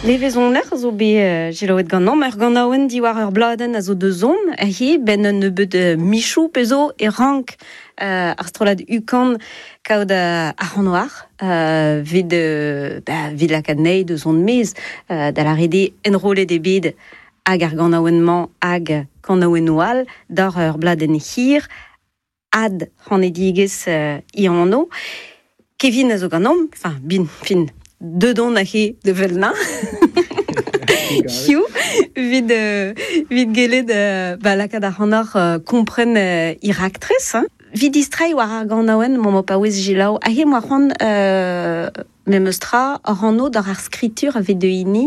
Levezoner zo be geloet gant gant aouen diwar ur bladen a zo de zon ben un nebeud michou pezo e rank ar strolad ukan kaout a c'hanoar vid lakad nei de zon mez da la rede enrolet e bed hag ar gant aoenman hag gant aouen oal d'ar ur bladen hir ad c'han edigez i anno Kevin a zo gant bin fin de don a he de velna. Hiu, vid gelet lakad ar c'hannar kompren iraktres. Vid istrai war ar gant aouen mo pa wez jilaou. A he moa c'hant memeustra ar anno d'ar skritur a vet de hini.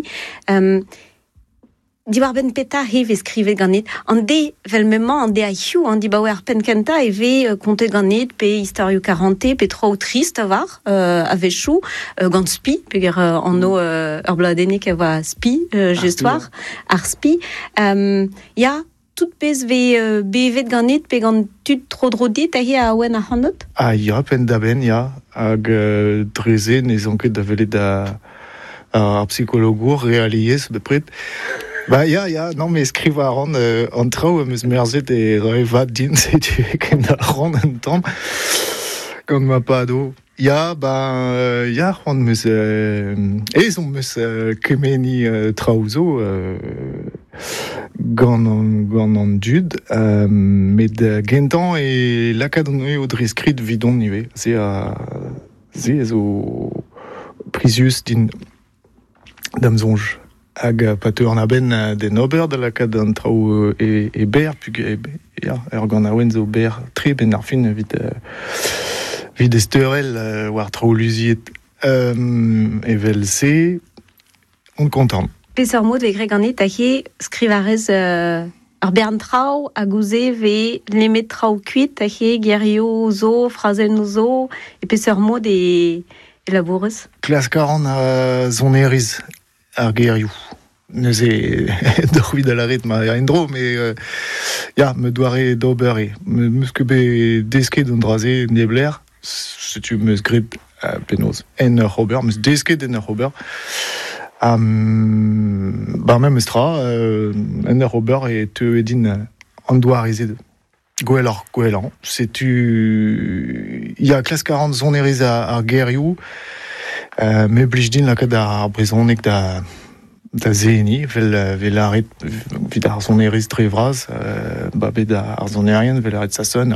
Diwar ben peta he ve skrivet ganit. An de vel memman an de a hiu, an di baouer ar pen kenta e ve kontet ganit pe historiou 40 pe trao trist avar a vechou gant spi, peger anno ur bladenik eva spi gestoir, ar spi. Ya, tout pez ve bevet ganit pe gant tud tro drodit a he a ouen ar c'hanot? Ya, pen da ben, ya. Hag dreze ne zon ket da velet ar psychologour realiez bepret. Ja, non, mais skriva an trao eus merzet e vat din setu ken da ran un tamm gant ma pado. Ya, c'hoant meus ezon meus kemeni traozo gant an dud, met gentan e lakad an eo dre skrid vidon nive. Se zo prizius din damzonj. Hag pateur an aben den ober da lakad an trao e ber, pug ur gant aouen zo ber tre ben ar fin vid esterel war trao luziet evel se, on kontant. Pez ur mod ve gre ganit a he skrivarez ur bern trao a gouze ve lemet trao kuit a he gerio zo, frazel no zo, e pez ur mod e labourez. Klas 40 a zon eriz ar gerioù. Neuze dorvid a la rit ma endro, mais me doare d'ober e. Meus ket be desket un draze nebler, setu meus grit penoz. En ur ober, meus desket en ur ober. Même estra, en ur ober e teu edin an doarizet. Gwelan. Setu... Ya klas 40 zon eriz ar gerioù, me blij din lakad ar brezonek da zeni, vel aret vid ar zon eriz tre vraz, bet ar zon erien, vel aret sa son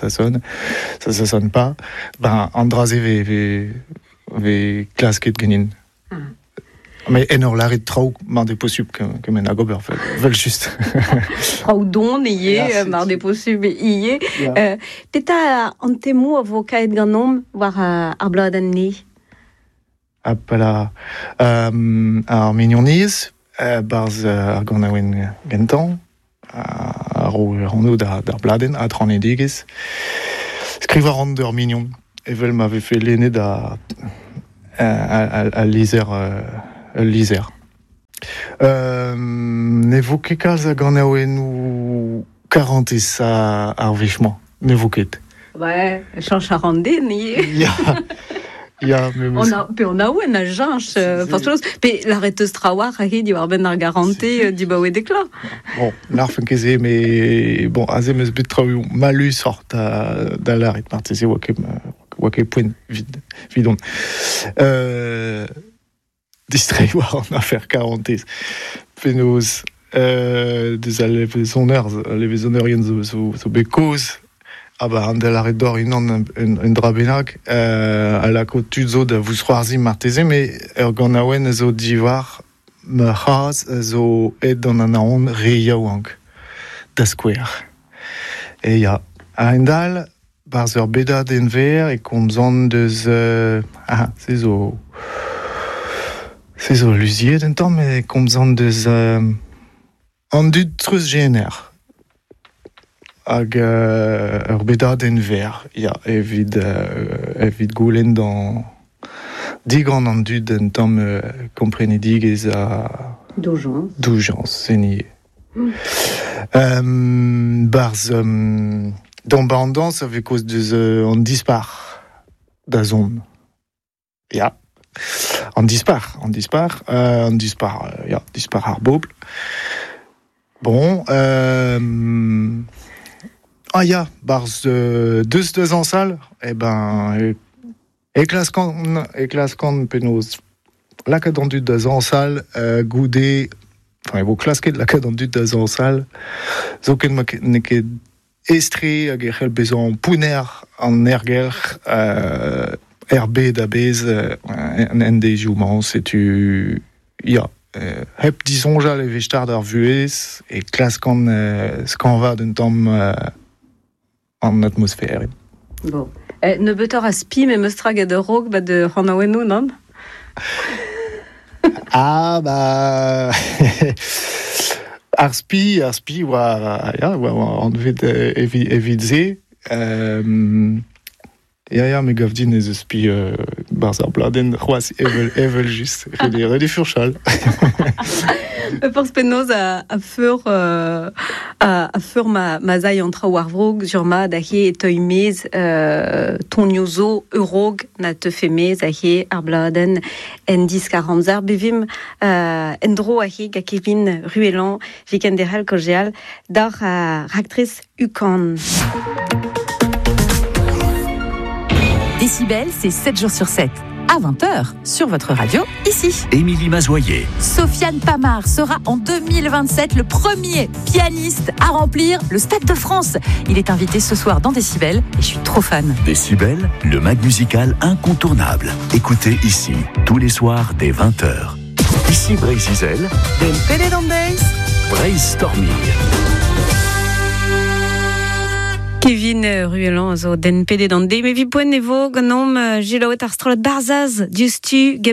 pa, an draze ve klasket genin. Mais en ur laret traoù mar de posub kemen a gober, vel just. Traoù don ie, mar de posub ie. Peta an temou a vo kaet gant nom war ar bladen ne? Apala ar mignoniz, barz ar gant aouen gentan, ar anno d'ar bladen, a tran edigez. Skriva ran d'ur mignon, evel ma ve fe lennet a lizer. Ne vo ket kalz a gant aouen 40 sa ar vechman, ne vo ket. Ouais, chanch a rande nie. Ya, on a ouen a janch, pe la reteus trawar a he diwar ben ar garante di baouet dekla. Bon, l'arfen keze, mais bon, aze meus bet traoù malus sort da l'aret marteze oa poen vidon. Distrai war an afer 40 penoz deus a levezonerien zo bekoz. An de la d'or inan un drabenag a la tud zo da vousroarzi marteze, mais ur gant aouen zo diwar me c'haz zo ed an aon reiaouank da skouer. E ya, a endal, barz ur bedad enver e komzant deus... se zo luziet un tamm, mais komzant deus an dud treus GNR. Hag ur bedad enver, ya, evit goulenn dan digant an dud un tamm komprenedigez a... Doujans, senie. Barz... Dan bandans a vez koz deus an dispar da zon. Ya. on dispar ar bobl. Bon, barz deus an sal, e klaskan penaos lakaat an dud da zañsal goude, enfin, vo klasket lakaat an dud da zañsal, zo ket ne ket estre hag e c'hell bezañ pouner an ergelc'h RB da bez en dezioù-mañ, setu hep disonjal e vez start ar vuez e klaskan skanvad un tamm an atmosfère. Bon. Ne betor a spi me meustra gant ur rog de c'hanaouennoù, non? Ar spi oa an vet evit ze. Me gav din ez eus spi barz ar bladenn c'hoaz evel just. Redi furchal. Peus penaos a feur ma zai an traoù ar vrog sur ma da he e teuy mez toniozo eurog na teuf emez a he ar bladenn en disk ar amzer bevim en dro a he ga Kevin Ruellan viken derel kojeal dar actrice UCAN. Décibel, c'est 7 jours sur 7, à 20h, sur votre radio, ici. Émilie Mazoyer. Sofiane Pamar sera en 2027 le premier pianiste à remplir le Stade de France. Il est invité ce soir dans Décibel et je suis trop fan. Décibel, le mag musical incontournable. Écoutez ici, tous les soirs dès 20h. Ici Brézizel, Den Pede Dandeis, Brainstorming. Kevin Ruellan zo den pede d'an de, me vi poen evo ganom gelaouet ar strollad barzaz, dius tu